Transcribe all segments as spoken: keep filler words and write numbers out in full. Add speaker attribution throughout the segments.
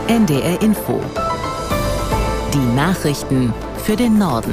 Speaker 1: N D R Info. Die Nachrichten für den Norden.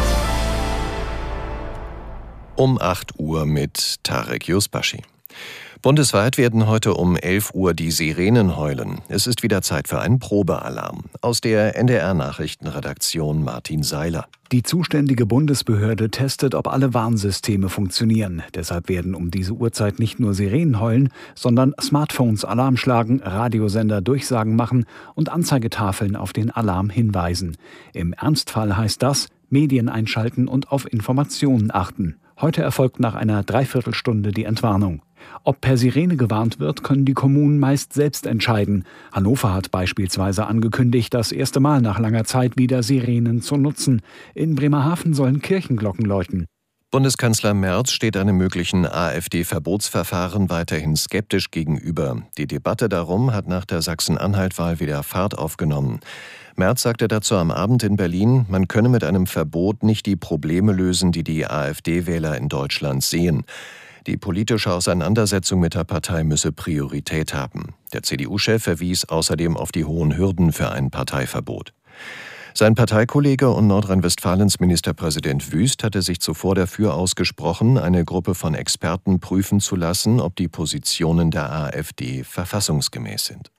Speaker 2: Um acht Uhr mit Tarek Yusbashi. Bundesweit werden heute um elf Uhr die Sirenen heulen. Es ist wieder Zeit für einen Probealarm. Aus der N D R-Nachrichtenredaktion Martin Seiler.
Speaker 3: Die zuständige Bundesbehörde testet, ob alle Warnsysteme funktionieren. Deshalb werden um diese Uhrzeit nicht nur Sirenen heulen, sondern Smartphones Alarm schlagen, Radiosender Durchsagen machen und Anzeigetafeln auf den Alarm hinweisen. Im Ernstfall heißt das, Medien einschalten und auf Informationen achten. Heute erfolgt nach einer Dreiviertelstunde die Entwarnung. Ob per Sirene gewarnt wird, können die Kommunen meist selbst entscheiden. Hannover hat beispielsweise angekündigt, das erste Mal nach langer Zeit wieder Sirenen zu nutzen. In Bremerhaven sollen Kirchenglocken läuten.
Speaker 2: Bundeskanzler Merz steht einem möglichen AfD-Verbotsverfahren weiterhin skeptisch gegenüber. Die Debatte darum hat nach der Sachsen-Anhalt-Wahl wieder Fahrt aufgenommen. Merz sagte dazu am Abend in Berlin, man könne mit einem Verbot nicht die Probleme lösen, die die AfD-Wähler in Deutschland sehen. Die politische Auseinandersetzung mit der Partei müsse Priorität haben. Der C D U-Chef verwies außerdem auf die hohen Hürden für ein Parteiverbot. Sein Parteikollege und Nordrhein-Westfalens Ministerpräsident Wüst hatte sich zuvor dafür ausgesprochen, eine Gruppe von Experten prüfen zu lassen, ob die Positionen der AfD verfassungsgemäß sind.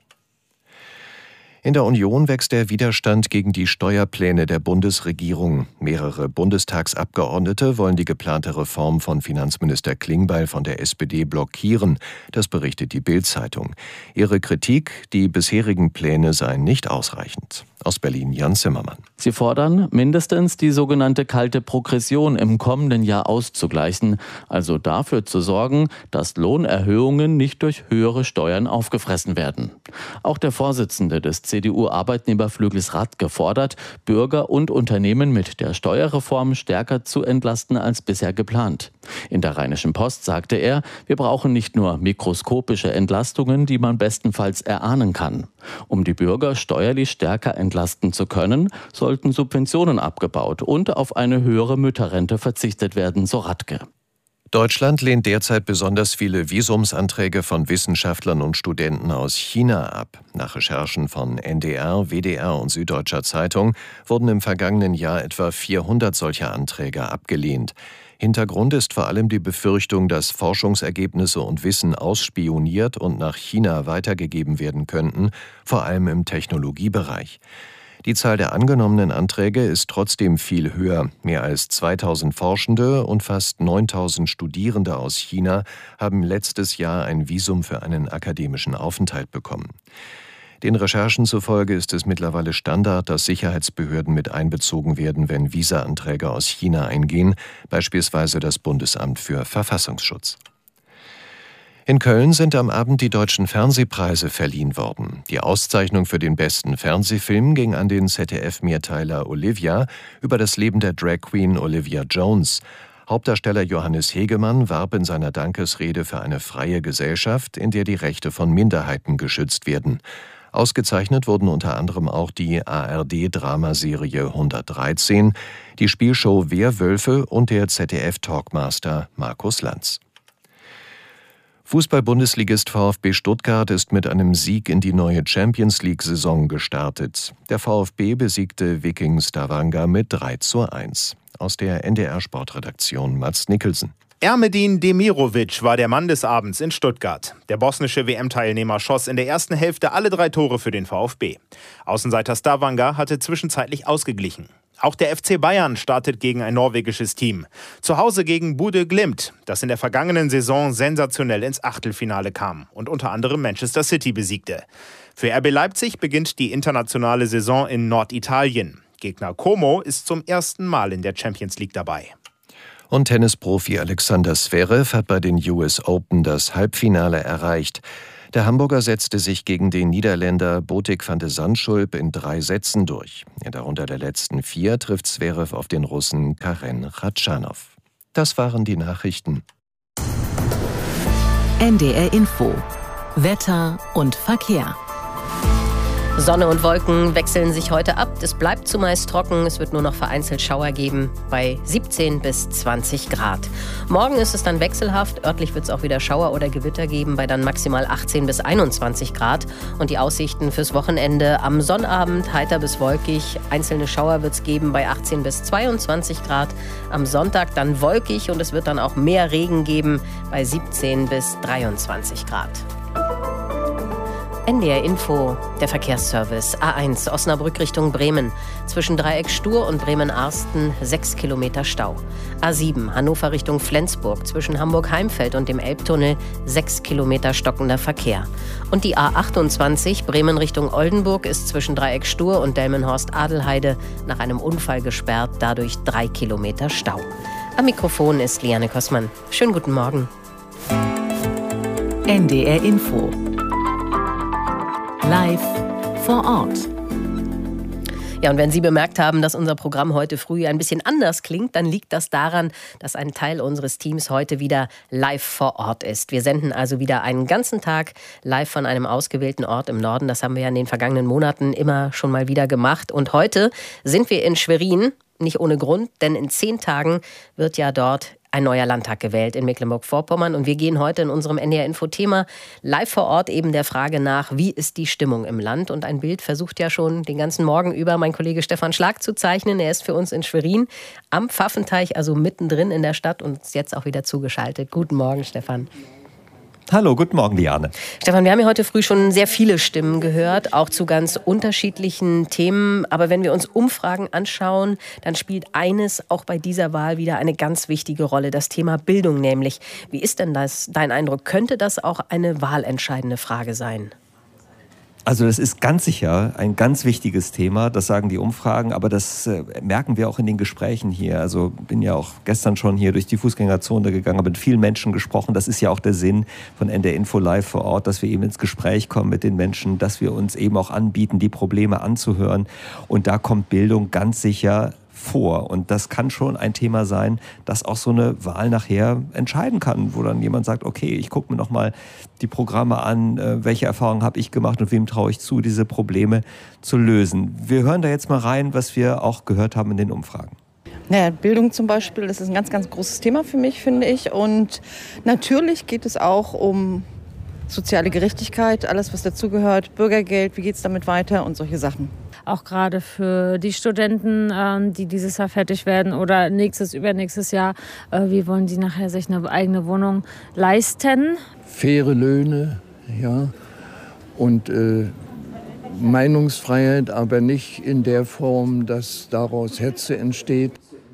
Speaker 2: In der Union wächst der Widerstand gegen die Steuerpläne der Bundesregierung. Mehrere Bundestagsabgeordnete wollen die geplante Reform von Finanzminister Klingbeil von der S P D blockieren. Das berichtet die Bild-Zeitung. Ihre Kritik, die bisherigen Pläne seien nicht ausreichend. Aus Berlin Jan Zimmermann.
Speaker 4: Sie fordern, mindestens die sogenannte kalte Progression im kommenden Jahr auszugleichen, also dafür zu sorgen, dass Lohnerhöhungen nicht durch höhere Steuern aufgefressen werden. Auch der Vorsitzende des C D U-Arbeitnehmerflügels Radke fordert, Bürger und Unternehmen mit der Steuerreform stärker zu entlasten als bisher geplant. In der Rheinischen Post sagte er, wir brauchen nicht nur mikroskopische Entlastungen, die man bestenfalls erahnen kann. Um die Bürger steuerlich stärker entlasten zu können, sollten Subventionen abgebaut und auf eine höhere Mütterrente verzichtet werden, so Radke.
Speaker 2: Deutschland lehnt derzeit besonders viele Visumsanträge von Wissenschaftlern und Studenten aus China ab. Nach Recherchen von N D R, W D R und Süddeutscher Zeitung wurden im vergangenen Jahr etwa vierhundert solcher Anträge abgelehnt. Hintergrund ist vor allem die Befürchtung, dass Forschungsergebnisse und Wissen ausspioniert und nach China weitergegeben werden könnten, vor allem im Technologiebereich. Die Zahl der angenommenen Anträge ist trotzdem viel höher. Mehr als zweitausend Forschende und fast neuntausend Studierende aus China haben letztes Jahr ein Visum für einen akademischen Aufenthalt bekommen. Den Recherchen zufolge ist es mittlerweile Standard, dass Sicherheitsbehörden mit einbezogen werden, wenn Visa-Anträge aus China eingehen, beispielsweise das Bundesamt für Verfassungsschutz. In Köln sind am Abend die Deutschen Fernsehpreise verliehen worden. Die Auszeichnung für den besten Fernsehfilm ging an den Z D F-Mehrteiler Olivia über das Leben der Drag Queen Olivia Jones. Hauptdarsteller Johannes Hegemann warb in seiner Dankesrede für eine freie Gesellschaft, in der die Rechte von Minderheiten geschützt werden. Ausgezeichnet wurden unter anderem auch die A R D-Dramaserie hundertdreizehn, die Spielshow Wehrwölfe und der Z D F-Talkmaster Markus Lanz. Fußball-Bundesligist VfB Stuttgart ist mit einem Sieg in die neue Champions-League-Saison gestartet. Der VfB besiegte Viking Stavanger mit drei zu eins. Aus der N D R-Sportredaktion Mats Nicholson.
Speaker 5: Ermedin Demirovic war der Mann des Abends in Stuttgart. Der bosnische W M-Teilnehmer schoss in der ersten Hälfte alle drei Tore für den VfB. Außenseiter Stavanger hatte zwischenzeitlich ausgeglichen. Auch der F C Bayern startet gegen ein norwegisches Team. Zu Hause gegen Bodø Glimt, das in der vergangenen Saison sensationell ins Achtelfinale kam und unter anderem Manchester City besiegte. Für R B Leipzig beginnt die internationale Saison in Norditalien. Gegner Como ist zum ersten Mal in der Champions League dabei.
Speaker 2: Und Tennisprofi Alexander Zverev hat bei den U S Open das Halbfinale erreicht. Der Hamburger setzte sich gegen den Niederländer Botic van de Zandschulp in drei Sätzen durch. In der Runde der letzten vier trifft Zverev auf den Russen Karen Khachanov. Das waren die Nachrichten.
Speaker 1: N D R Info. Wetter und Verkehr.
Speaker 6: Sonne und Wolken wechseln sich heute ab. Es bleibt zumeist trocken. Es wird nur noch vereinzelt Schauer geben bei siebzehn bis zwanzig Grad. Morgen ist es dann wechselhaft. Örtlich wird es auch wieder Schauer oder Gewitter geben bei dann maximal achtzehn bis einundzwanzig Grad. Und die Aussichten fürs Wochenende: am Sonnabend heiter bis wolkig. Einzelne Schauer wird es geben bei achtzehn bis zweiundzwanzig Grad. Am Sonntag dann wolkig und es wird dann auch mehr Regen geben bei siebzehn bis dreiundzwanzig Grad. N D R Info, der Verkehrsservice. A eins Osnabrück Richtung Bremen. Zwischen Dreieck Stur und Bremen-Arsten sechs Kilometer Stau. A sieben Hannover Richtung Flensburg. Zwischen Hamburg-Heimfeld und dem Elbtunnel sechs Kilometer stockender Verkehr. Und die A achtundzwanzig Bremen Richtung Oldenburg ist zwischen Dreieck Stur und Delmenhorst-Adelheide nach einem Unfall gesperrt. Dadurch drei Kilometer Stau. Am Mikrofon ist Liane Kossmann. Schönen guten Morgen.
Speaker 1: N D R Info. Live vor Ort.
Speaker 6: Ja, und wenn Sie bemerkt haben, dass unser Programm heute früh ein bisschen anders klingt, dann liegt das daran, dass ein Teil unseres Teams heute wieder live vor Ort ist. Wir senden also wieder einen ganzen Tag live von einem ausgewählten Ort im Norden. Das haben wir ja in den vergangenen Monaten immer schon mal wieder gemacht. Und heute sind wir in Schwerin, nicht ohne Grund, denn in zehn Tagen wird ja dort ein neuer Landtag gewählt in Mecklenburg-Vorpommern. Und wir gehen heute in unserem N D R-Info-Thema live vor Ort eben der Frage nach, wie ist die Stimmung im Land? Und ein Bild versucht ja schon den ganzen Morgen über mein Kollege Stefan Schlag zu zeichnen. Er ist für uns in Schwerin am Pfaffenteich, also mittendrin in der Stadt und ist jetzt auch wieder zugeschaltet. Guten Morgen, Stefan.
Speaker 7: Hallo, guten Morgen, Liane.
Speaker 6: Stefan, wir haben ja heute früh schon sehr viele Stimmen gehört, auch zu ganz unterschiedlichen Themen. Aber wenn wir uns Umfragen anschauen, dann spielt eines auch bei dieser Wahl wieder eine ganz wichtige Rolle, das Thema Bildung nämlich. Wie ist denn das, dein Eindruck? Könnte das auch eine wahlentscheidende Frage sein?
Speaker 7: Also das ist ganz sicher ein ganz wichtiges Thema, das sagen die Umfragen, aber das äh, merken wir auch in den Gesprächen hier. Also bin ja auch gestern schon hier durch die Fußgängerzone gegangen, habe mit vielen Menschen gesprochen. Das ist ja auch der Sinn von N D R Info Live vor Ort, dass wir eben ins Gespräch kommen mit den Menschen, dass wir uns eben auch anbieten, die Probleme anzuhören. Und da kommt Bildung ganz sicher vor. Und das kann schon ein Thema sein, das auch so eine Wahl nachher entscheiden kann, wo dann jemand sagt, okay, ich gucke mir noch mal die Programme an, welche Erfahrungen habe ich gemacht und wem traue ich zu, diese Probleme zu lösen. Wir hören da jetzt mal rein, was wir auch gehört haben in den Umfragen.
Speaker 8: Naja, Bildung zum Beispiel, das ist ein ganz, ganz großes Thema für mich, finde ich. Und natürlich geht es auch um soziale Gerechtigkeit, alles, was dazugehört, Bürgergeld, wie geht es damit weiter und solche Sachen.
Speaker 9: Auch gerade für die Studenten, die dieses Jahr fertig werden oder nächstes, übernächstes Jahr, wie wollen die nachher sich eine eigene Wohnung leisten?
Speaker 10: Faire Löhne, ja, und äh, Meinungsfreiheit, aber nicht in der Form, dass daraus Hetze entsteht.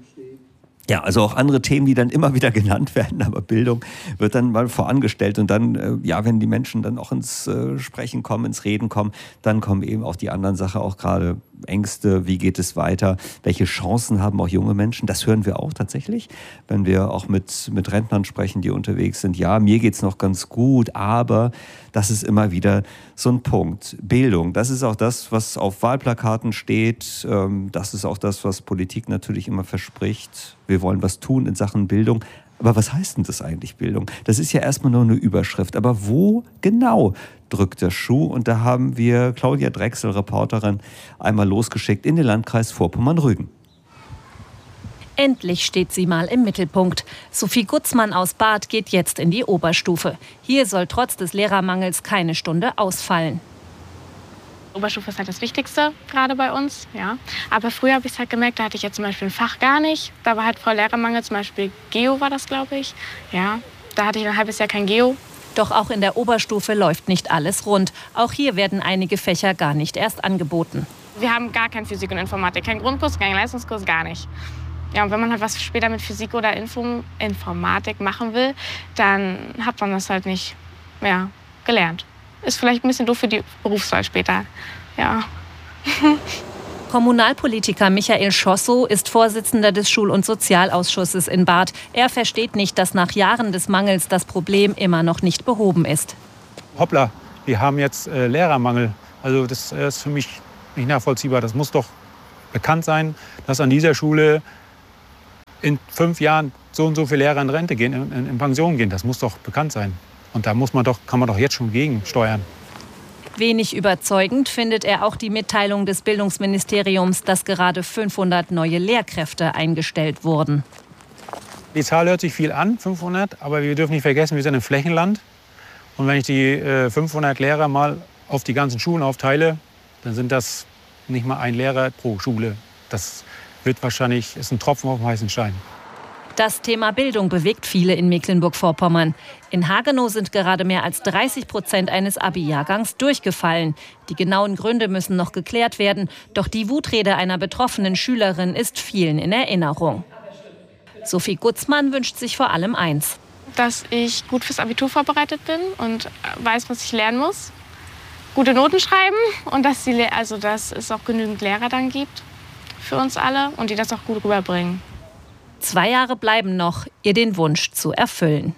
Speaker 7: Ja, also auch andere Themen, die dann immer wieder genannt werden, aber Bildung wird dann mal vorangestellt und dann, äh, ja, wenn die Menschen dann auch ins äh, Sprechen kommen, ins Reden kommen, dann kommen eben auch die anderen Sachen, auch gerade Ängste, wie geht es weiter, welche Chancen haben auch junge Menschen, das hören wir auch tatsächlich, wenn wir auch mit, mit Rentnern sprechen, die unterwegs sind, ja, mir geht's noch ganz gut, aber das ist immer wieder so ein Punkt. Bildung, das ist auch das, was auf Wahlplakaten steht, ähm, das ist auch das, was Politik natürlich immer verspricht. Wir wollen was tun in Sachen Bildung. Aber was heißt denn das eigentlich, Bildung? Das ist ja erstmal nur eine Überschrift. Aber wo genau drückt der Schuh? Und da haben wir Claudia Drechsel, Reporterin, einmal losgeschickt in den Landkreis Vorpommern-Rügen.
Speaker 11: Endlich steht sie mal im Mittelpunkt. Sophie Gutzmann aus Barth geht jetzt in die Oberstufe. Hier soll trotz des Lehrermangels keine Stunde ausfallen.
Speaker 12: Oberstufe ist halt das Wichtigste, gerade bei uns. Ja. Aber früher habe ich es halt gemerkt, da hatte ich jetzt zum Beispiel ein Fach gar nicht. Da war halt voll Lehrermangel, zum Beispiel Geo war das, glaube ich. Ja, da hatte ich ein halbes Jahr kein Geo.
Speaker 11: Doch auch in der Oberstufe läuft nicht alles rund. Auch hier werden einige Fächer gar nicht erst angeboten.
Speaker 12: Wir haben gar kein Physik und Informatik, kein Grundkurs, kein Leistungskurs, gar nicht. Ja, und wenn man halt was später mit Physik oder Info Informatik machen will, dann hat man das halt nicht mehr gelernt. Ist vielleicht ein bisschen doof für die Berufswahl später. Ja.
Speaker 11: Kommunalpolitiker Michael Schossow ist Vorsitzender des Schul- und Sozialausschusses in Barth. Er versteht nicht, dass nach Jahren des Mangels das Problem immer noch nicht behoben ist.
Speaker 13: Hoppla, wir haben jetzt äh, Lehrermangel. Also das äh, ist für mich nicht nachvollziehbar. Das muss doch bekannt sein, dass an dieser Schule in fünf Jahren so und so viele Lehrer in Rente gehen, in, in Pension gehen. Das muss doch bekannt sein. Und da muss man doch, kann man doch jetzt schon gegensteuern.
Speaker 11: Wenig überzeugend findet er auch die Mitteilung des Bildungsministeriums, dass gerade fünfhundert neue Lehrkräfte eingestellt wurden.
Speaker 13: Die Zahl hört sich viel an, fünfhundert, aber wir dürfen nicht vergessen, wir sind im Flächenland. Und wenn ich die äh, fünfhundert Lehrer mal auf die ganzen Schulen aufteile, dann sind das nicht mal ein Lehrer pro Schule. Das wird wahrscheinlich, ist ein Tropfen auf dem heißen Stein.
Speaker 11: Das Thema Bildung bewegt viele in Mecklenburg-Vorpommern. In Hagenow sind gerade mehr als dreißig Prozent eines Abi-Jahrgangs durchgefallen. Die genauen Gründe müssen noch geklärt werden. Doch die Wutrede einer betroffenen Schülerin ist vielen in Erinnerung. Sophie Gutzmann wünscht sich vor allem eins.
Speaker 12: Dass ich gut fürs Abitur vorbereitet bin und weiß, was ich lernen muss. Gute Noten schreiben und dass, die, also dass es auch genügend Lehrer dann gibt für uns alle und die das auch gut rüberbringen.
Speaker 11: Zwei Jahre bleiben noch, ihr den Wunsch zu erfüllen.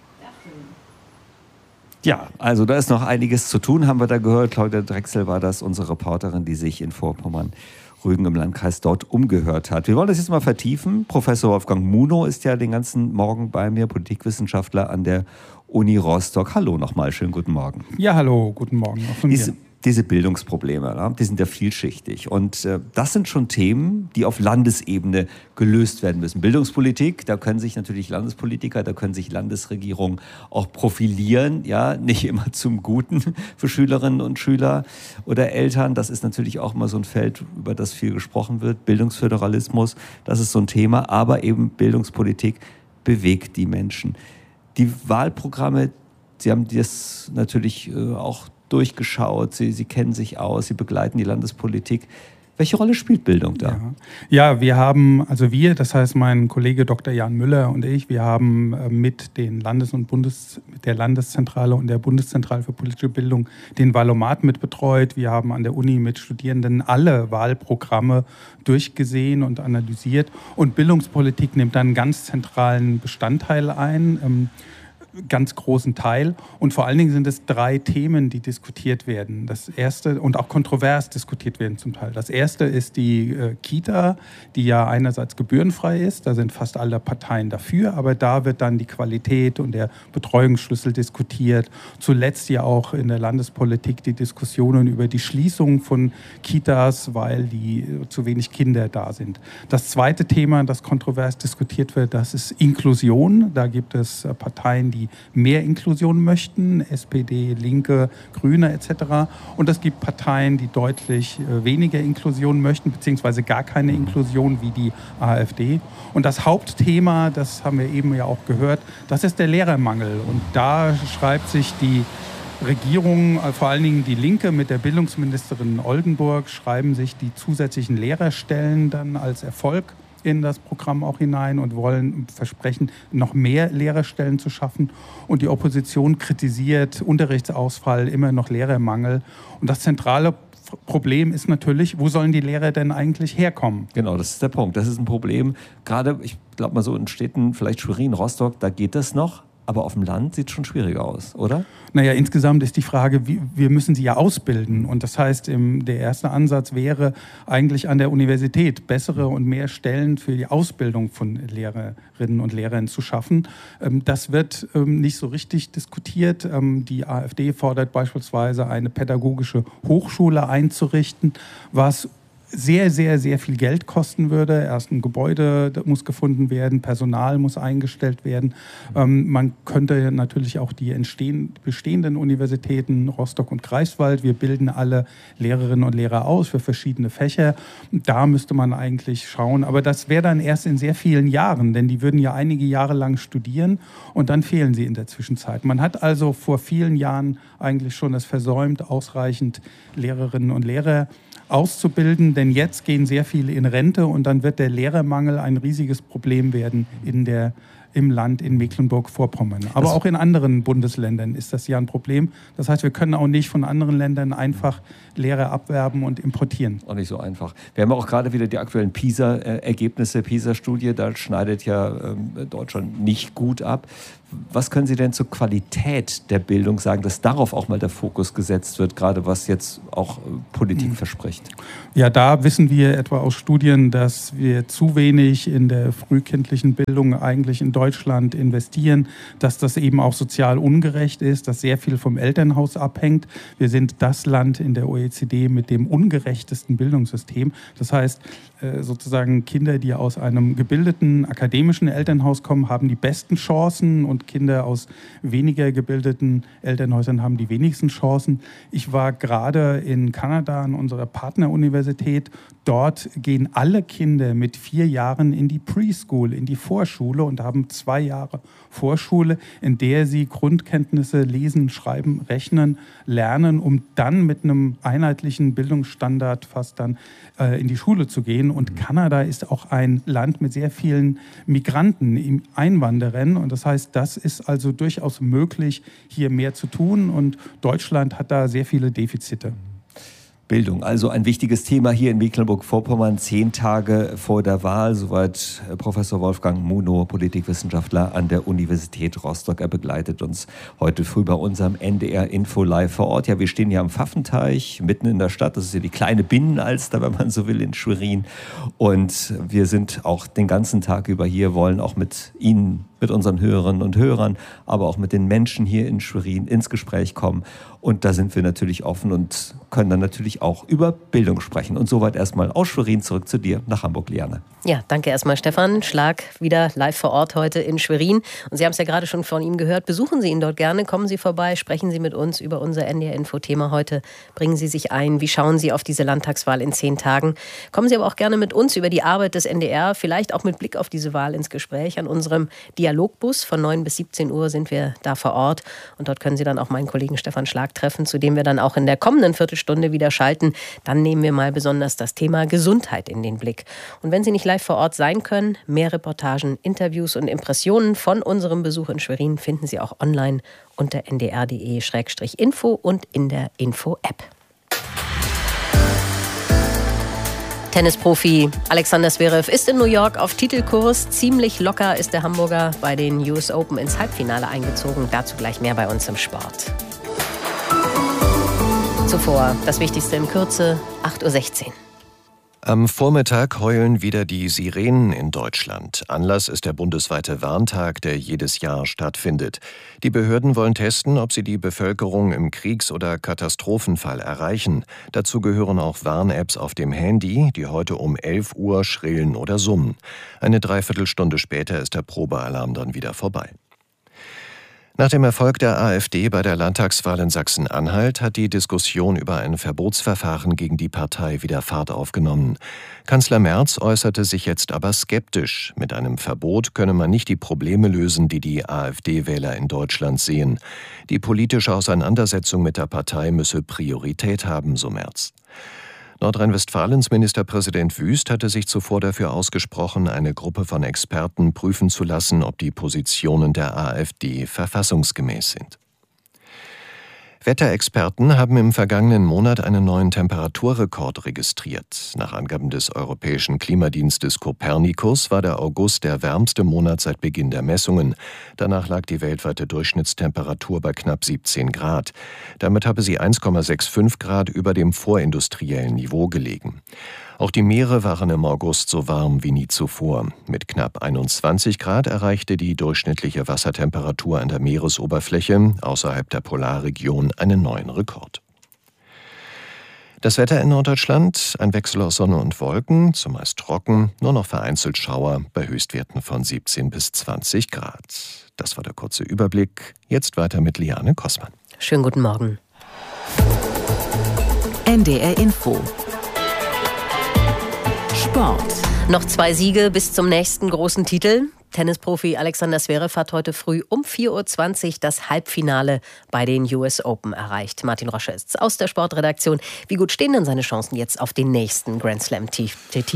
Speaker 7: Ja, also da ist noch einiges zu tun, haben wir da gehört. Claudia Drechsel war das, unsere Reporterin, die sich in Vorpommern Rügen im Landkreis dort umgehört hat. Wir wollen das jetzt mal vertiefen. Professor Wolfgang Munow ist ja den ganzen Morgen bei mir, Politikwissenschaftler an der Uni Rostock. Hallo nochmal, schönen guten Morgen.
Speaker 14: Ja, hallo, guten Morgen auch von
Speaker 7: Diese,
Speaker 14: mir.
Speaker 7: Diese Bildungsprobleme, die sind ja vielschichtig. Und äh, das sind schon Themen, die auf Landesebene gelöst werden müssen. Bildungspolitik, da können sich natürlich Landespolitiker, da können sich Landesregierungen auch profilieren. Ja, nicht immer zum Guten für Schülerinnen und Schüler oder Eltern. Das ist natürlich auch immer so ein Feld, über das viel gesprochen wird. Bildungsföderalismus, das ist so ein Thema. Aber eben Bildungspolitik bewegt die Menschen. Die Wahlprogramme, Sie haben das natürlich äh, auch durchgeschaut, Sie, Sie kennen sich aus, Sie begleiten die Landespolitik. Welche Rolle spielt Bildung da?
Speaker 14: Ja. ja, wir haben, also wir, das heißt mein Kollege Doktor Jan Müller und ich, wir haben mit den Landes- und Bundes, mit der Landeszentrale und der Bundeszentrale für politische Bildung den Wahlomat mitbetreut. Wir haben an der Uni mit Studierenden alle Wahlprogramme durchgesehen und analysiert. Und Bildungspolitik nimmt dann einen ganz zentralen Bestandteil ein. Ganz großen Teil. Und vor allen Dingen sind es drei Themen, die diskutiert werden. Das erste und auch kontrovers diskutiert werden zum Teil. Das erste ist die äh, Kita, die ja einerseits gebührenfrei ist. Da sind fast alle Parteien dafür. Aber da wird dann die Qualität und der Betreuungsschlüssel diskutiert. Zuletzt ja auch in der Landespolitik die Diskussionen über die Schließung von Kitas, weil die äh, zu wenig Kinder da sind. Das zweite Thema, das kontrovers diskutiert wird, das ist Inklusion. Da gibt es äh, Parteien, die mehr Inklusion möchten, S P D, Linke, Grüne et cetera. Und es gibt Parteien, die deutlich weniger Inklusion möchten, beziehungsweise gar keine Inklusion wie die AfD. Und das Hauptthema, das haben wir eben ja auch gehört, das ist der Lehrermangel. Und da schreibt sich die Regierung, vor allen Dingen die Linke mit der Bildungsministerin Oldenburg, schreiben sich die zusätzlichen Lehrerstellen dann als Erfolg in das Programm auch hinein und wollen versprechen, noch mehr Lehrerstellen zu schaffen. Und die Opposition kritisiert Unterrichtsausfall, immer noch Lehrermangel. Und das zentrale Problem ist natürlich, wo sollen die Lehrer denn eigentlich herkommen?
Speaker 7: Genau, das ist der Punkt. Das ist ein Problem. Gerade, ich glaube mal so in Städten, vielleicht Schwerin, Rostock, da geht das noch. Aber auf dem Land sieht es schon schwieriger aus, oder?
Speaker 14: Naja, insgesamt ist die Frage, wie, wir müssen sie ja ausbilden. Und das heißt, im, der erste Ansatz wäre eigentlich an der Universität bessere und mehr Stellen für die Ausbildung von Lehrerinnen und Lehrern zu schaffen. Ähm, das wird ähm, nicht so richtig diskutiert. Ähm, die AfD fordert beispielsweise eine pädagogische Hochschule einzurichten, was sehr, sehr, sehr viel Geld kosten würde. Erst ein Gebäude muss gefunden werden, Personal muss eingestellt werden. Ähm, man könnte natürlich auch die entstehen, bestehenden Universitäten Rostock und Greifswald, wir bilden alle Lehrerinnen und Lehrer aus für verschiedene Fächer. Da müsste man eigentlich schauen. Aber das wäre dann erst in sehr vielen Jahren, denn die würden ja einige Jahre lang studieren und dann fehlen sie in der Zwischenzeit. Man hat also vor vielen Jahren eigentlich schon es versäumt, ausreichend Lehrerinnen und Lehrer auszubilden, denn jetzt gehen sehr viele in Rente und dann wird der Lehrermangel ein riesiges Problem werden in der, im Land in Mecklenburg-Vorpommern. Aber das auch in anderen Bundesländern ist das ja ein Problem. Das heißt, wir können auch nicht von anderen Ländern einfach Lehrer abwerben und importieren.
Speaker 7: Auch nicht so einfach. Wir haben auch gerade wieder die aktuellen PISA-Ergebnisse, PISA-Studie, da schneidet ja ähm, Deutschland nicht gut ab. Was können Sie denn zur Qualität der Bildung sagen, dass darauf auch mal der Fokus gesetzt wird, gerade was jetzt auch Politik verspricht?
Speaker 14: Ja, da wissen wir etwa aus Studien, dass wir zu wenig in der frühkindlichen Bildung eigentlich in Deutschland investieren, dass das eben auch sozial ungerecht ist, dass sehr viel vom Elternhaus abhängt. Wir sind das Land in der O E C D mit dem ungerechtesten Bildungssystem. Das heißt, sozusagen Kinder, die aus einem gebildeten akademischen Elternhaus kommen, haben die besten Chancen und Kinder aus weniger gebildeten Elternhäusern haben die wenigsten Chancen. Ich war gerade in Kanada an unserer Partneruniversität. Dort gehen alle Kinder mit vier Jahren in die Preschool, in die Vorschule und haben zwei Jahre Vorschule, in der sie Grundkenntnisse lesen, schreiben, rechnen, lernen, um dann mit einem einheitlichen Bildungsstandard fast dann äh, in die Schule zu gehen. Und Kanada ist auch ein Land mit sehr vielen Migranten, Einwanderern. Und das heißt, das ist also durchaus möglich, hier mehr zu tun. Und Deutschland hat da sehr viele Defizite.
Speaker 7: Bildung, also ein wichtiges Thema hier in Mecklenburg-Vorpommern, zehn Tage vor der Wahl. Soweit Professor Wolfgang Munow, Politikwissenschaftler an der Universität Rostock. Er begleitet uns heute früh bei unserem N D R-Info live vor Ort. Ja, wir stehen hier am Pfaffenteich, mitten in der Stadt. Das ist ja die kleine Binnenalster, wenn man so will, in Schwerin. Und wir sind auch den ganzen Tag über hier, wollen auch mit Ihnen, mit unseren Hörerinnen und Hörern, aber auch mit den Menschen hier in Schwerin ins Gespräch kommen. Und da sind wir natürlich offen und können dann natürlich auch über Bildung sprechen. Und soweit erstmal aus Schwerin zurück zu dir nach Hamburg, Liane.
Speaker 6: Ja, danke erstmal Stefan. Schlag wieder live vor Ort heute in Schwerin. Und Sie haben es ja gerade schon von ihm gehört. Besuchen Sie ihn dort gerne, kommen Sie vorbei, sprechen Sie mit uns über unser N D R-Info-Thema heute. Bringen Sie sich ein. Wie schauen Sie auf diese Landtagswahl in zehn Tagen? Kommen Sie aber auch gerne mit uns über die Arbeit des N D R, vielleicht auch mit Blick auf diese Wahl ins Gespräch. An unserem Dialogbus von neun bis siebzehn Uhr sind wir da vor Ort. Und dort können Sie dann auch meinen Kollegen Stefan Schlag treffen, zu dem wir dann auch in der kommenden Viertelstunde wieder schalten. Dann nehmen wir mal besonders das Thema Gesundheit in den Blick. Und wenn Sie nicht live vor Ort sein können, mehr Reportagen, Interviews und Impressionen von unserem Besuch in Schwerin finden Sie auch online unter n d r punkt d e slash info und in der Info-App. Tennisprofi Alexander Zverev ist in New York auf Titelkurs. Ziemlich locker ist der Hamburger bei den U S Open ins Halbfinale eingezogen. Dazu gleich mehr bei uns im Sport. Zuvor das Wichtigste in Kürze, acht Uhr sechzehn.
Speaker 2: Am Vormittag heulen wieder die Sirenen in Deutschland. Anlass ist der bundesweite Warntag, der jedes Jahr stattfindet. Die Behörden wollen testen, ob sie die Bevölkerung im Kriegs- oder Katastrophenfall erreichen. Dazu gehören auch Warn-Apps auf dem Handy, die heute um elf Uhr schrillen oder summen. Eine Dreiviertelstunde später ist der Probealarm dann wieder vorbei. Nach dem Erfolg der AfD bei der Landtagswahl in Sachsen-Anhalt hat die Diskussion über ein Verbotsverfahren gegen die Partei wieder Fahrt aufgenommen. Kanzler Merz äußerte sich jetzt aber skeptisch. Mit einem Verbot könne man nicht die Probleme lösen, die die AfD-Wähler in Deutschland sehen. Die politische Auseinandersetzung mit der Partei müsse Priorität haben, so Merz. Nordrhein-Westfalens Ministerpräsident Wüst hatte sich zuvor dafür ausgesprochen, eine Gruppe von Experten prüfen zu lassen, ob die Positionen der AfD verfassungsgemäß sind. Wetterexperten haben im vergangenen Monat einen neuen Temperaturrekord registriert. Nach Angaben des Europäischen Klimadienstes Copernicus war der August der wärmste Monat seit Beginn der Messungen. Danach lag die weltweite Durchschnittstemperatur bei knapp siebzehn Grad. Damit habe sie eins Komma fünfundsechzig Grad über dem vorindustriellen Niveau gelegen. Auch die Meere waren im August so warm wie nie zuvor. Mit knapp einundzwanzig Grad erreichte die durchschnittliche Wassertemperatur an der Meeresoberfläche außerhalb der Polarregion einen neuen Rekord. Das Wetter in Norddeutschland, ein Wechsel aus Sonne und Wolken, zumeist trocken, nur noch vereinzelt Schauer bei Höchstwerten von siebzehn bis zwanzig Grad. Das war der kurze Überblick. Jetzt weiter mit Liane Kossmann.
Speaker 6: Schönen guten Morgen.
Speaker 1: N D R Info. Sport.
Speaker 6: Noch zwei Siege bis zum nächsten großen Titel. Tennisprofi Alexander Zverev hat heute früh um vier Uhr zwanzig das Halbfinale bei den U S Open erreicht. Martin Rosche ist aus der Sportredaktion. Wie gut stehen denn seine Chancen jetzt auf den nächsten Grand Slam-Titel?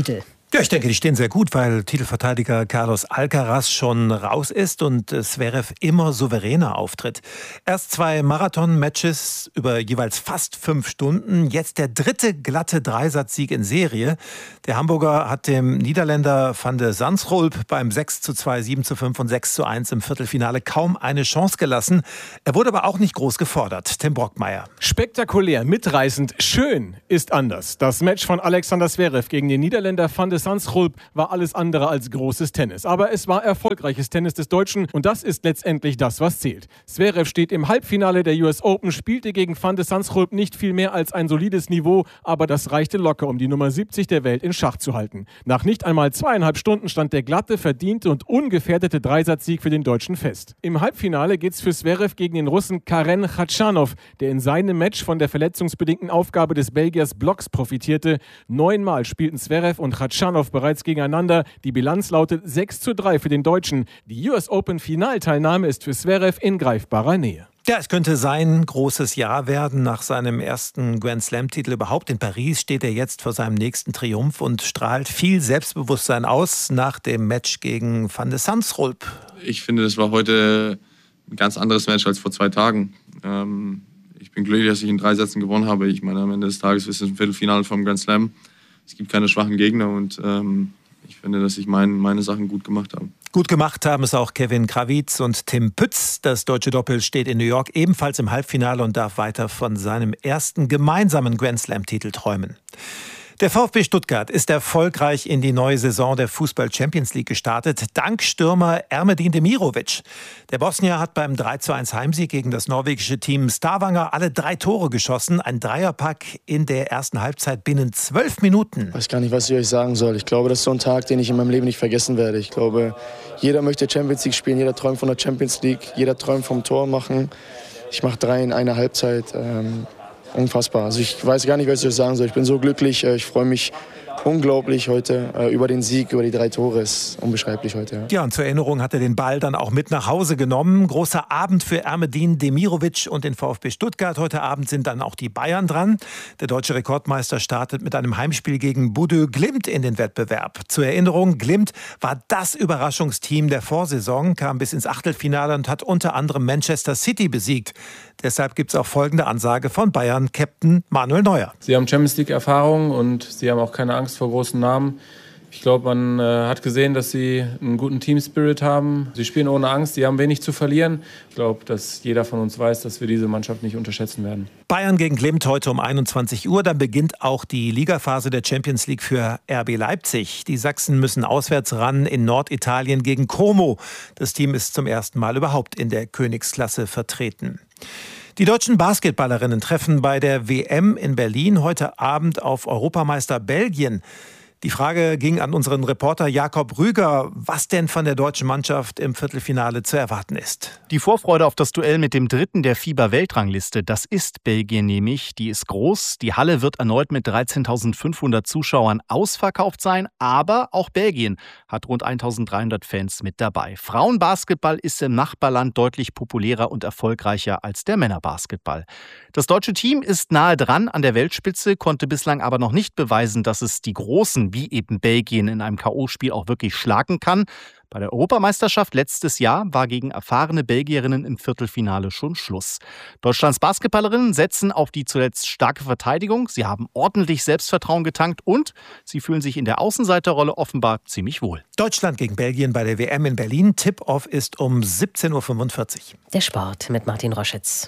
Speaker 15: Ja, ich denke, die stehen sehr gut, weil Titelverteidiger Carlos Alcaraz schon raus ist und Zverev immer souveräner auftritt. Erst zwei Marathon-Matches über jeweils fast fünf Stunden, jetzt der dritte glatte Dreisatzsieg in Serie. Der Hamburger hat dem Niederländer Van de Zandschulp beim sechs zu zwei, sieben zu fünf und sechs zu eins im Viertelfinale kaum eine Chance gelassen. Er wurde aber auch nicht groß gefordert. Tim Brockmeier.
Speaker 16: Spektakulär, mitreißend, schön ist anders. Das Match von Alexander Zverev gegen den Niederländer Van de Zandschulp war alles andere als großes Tennis. Aber es war erfolgreiches Tennis des Deutschen und das ist letztendlich das, was zählt. Zverev steht im Halbfinale der U S Open, spielte gegen Van de Zandschulp nicht viel mehr als ein solides Niveau, aber das reichte locker, um die Nummer siebzig der Welt in Schach zu halten. Nach nicht einmal zweieinhalb Stunden stand der glatte, verdiente und ungefährdete Dreisatzsieg für den Deutschen fest. Im Halbfinale geht's für Zverev gegen den Russen Karen Khachanov, der in seinem Match von der verletzungsbedingten Aufgabe des Belgiers Blocks profitierte. Neunmal spielten Zverev und Khachanov bereits gegeneinander. Die Bilanz lautet sechs zu drei für den Deutschen. Die U S Open Finalteilnahme ist für Zverev in greifbarer Nähe.
Speaker 15: Ja, es könnte sein großes Jahr werden. Nach seinem ersten Grand Slam-Titel überhaupt in Paris steht er jetzt vor seinem nächsten Triumph und strahlt viel Selbstbewusstsein aus nach dem Match gegen Van de Zandschulp.
Speaker 17: Ich finde, das war heute ein ganz anderes Match als vor zwei Tagen. Ähm, ich bin glücklich, dass ich in drei Sätzen gewonnen habe. Ich meine, am Ende des Tages ist es ein Viertelfinale vom Grand Slam. Es gibt keine schwachen Gegner und ähm, ich finde, dass ich mein, meine Sachen gut gemacht habe.
Speaker 15: Gut gemacht haben es auch Kevin Krawitz und Tim Pütz. Das deutsche Doppel steht in New York ebenfalls im Halbfinale und darf weiter von seinem ersten gemeinsamen Grand Slam-Titel träumen. Der VfB Stuttgart ist erfolgreich in die neue Saison der Fußball-Champions League gestartet, dank Stürmer Ermedin Demirovic. Der Bosnier hat beim drei zu eins Heimsieg gegen das norwegische Team Stavanger alle drei Tore geschossen. Ein Dreierpack in der ersten Halbzeit binnen zwölf Minuten.
Speaker 18: Ich weiß gar nicht, was ich euch sagen soll. Ich glaube, das ist so ein Tag, den ich in meinem Leben nicht vergessen werde. Ich glaube, jeder möchte Champions League spielen, jeder träumt von der Champions League, jeder träumt vom Tor machen. Ich mache drei in einer Halbzeit. Ähm Unfassbar. Also ich weiß gar nicht, was ich euch sagen soll. Ich bin so glücklich. Ich freue mich unglaublich heute über den Sieg, über die drei Tore. Ist unbeschreiblich heute. Ja.
Speaker 15: ja, und zur Erinnerung hat er den Ball dann auch mit nach Hause genommen. Großer Abend für Ermedin Demirovic und den VfB Stuttgart. Heute Abend sind dann auch die Bayern dran. Der deutsche Rekordmeister startet mit einem Heimspiel gegen Bodø Glimt in den Wettbewerb. Zur Erinnerung, Glimt war das Überraschungsteam der Vorsaison, kam bis ins Achtelfinale und hat unter anderem Manchester City besiegt. Deshalb gibt es auch folgende Ansage von Bayern-Captain Manuel Neuer.
Speaker 19: Sie haben Champions League-Erfahrung und sie haben auch keine Angst vor großen Namen. Ich glaube, man äh, hat gesehen, dass sie einen guten Team-Spirit haben. Sie spielen ohne Angst, sie haben wenig zu verlieren. Ich glaube, dass jeder von uns weiß, dass wir diese Mannschaft nicht unterschätzen werden.
Speaker 15: Bayern gegen Glimt heute um einundzwanzig Uhr. Dann beginnt auch die Ligaphase der Champions League für R B Leipzig. Die Sachsen müssen auswärts ran in Norditalien gegen Como. Das Team ist zum ersten Mal überhaupt in der Königsklasse vertreten. Die deutschen Basketballerinnen treffen bei der W M in Berlin heute Abend auf Europameister Belgien. Die Frage ging an unseren Reporter Jakob Rüger, was denn von der deutschen Mannschaft im Viertelfinale zu erwarten ist.
Speaker 20: Die Vorfreude auf das Duell mit dem Dritten der FIBA-Weltrangliste, das ist Belgien nämlich, die ist groß. Die Halle wird erneut mit dreizehntausendfünfhundert Zuschauern ausverkauft sein, aber auch Belgien hat rund eintausenddreihundert Fans mit dabei. Frauenbasketball ist im Nachbarland deutlich populärer und erfolgreicher als der Männerbasketball. Das deutsche Team ist nahe dran an der Weltspitze, konnte bislang aber noch nicht beweisen, dass es die Großen wie eben Belgien in einem K O-Spiel auch wirklich schlagen kann. Bei der Europameisterschaft letztes Jahr war gegen erfahrene Belgierinnen im Viertelfinale schon Schluss. Deutschlands Basketballerinnen setzen auf die zuletzt starke Verteidigung. Sie haben ordentlich Selbstvertrauen getankt und sie fühlen sich in der Außenseiterrolle offenbar ziemlich wohl.
Speaker 15: Deutschland gegen Belgien bei der W M in Berlin. Tip-Off ist um siebzehn Uhr fünfundvierzig.
Speaker 6: Der Sport mit Martin Roschitz.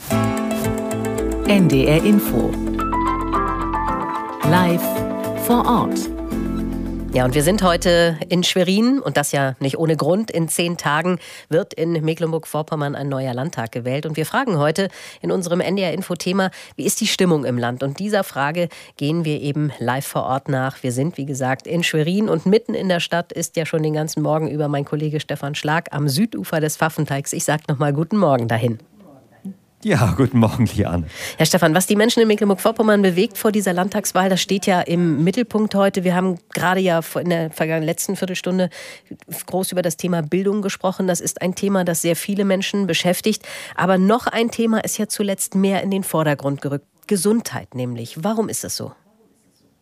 Speaker 1: N D R Info. Live vor Ort.
Speaker 6: Ja, und wir sind heute in Schwerin und das ja nicht ohne Grund. In zehn Tagen wird in Mecklenburg-Vorpommern ein neuer Landtag gewählt. Und wir fragen heute in unserem N D R-Info-Thema, wie ist die Stimmung im Land? Und dieser Frage gehen wir eben live vor Ort nach. Wir sind, wie gesagt, in Schwerin und mitten in der Stadt ist ja schon den ganzen Morgen über mein Kollege Stefan Schlag am Südufer des Pfaffenteigs. Ich sage nochmal guten Morgen dahin.
Speaker 7: Ja, guten Morgen, Liane.
Speaker 6: Herr Stefan, was die Menschen in Mecklenburg-Vorpommern bewegt vor dieser Landtagswahl, das steht ja im Mittelpunkt heute. Wir haben gerade ja in der vergangenen letzten Viertelstunde groß über das Thema Bildung gesprochen. Das ist ein Thema, das sehr viele Menschen beschäftigt. Aber noch ein Thema ist ja zuletzt mehr in den Vordergrund gerückt. Gesundheit nämlich. Warum ist das so?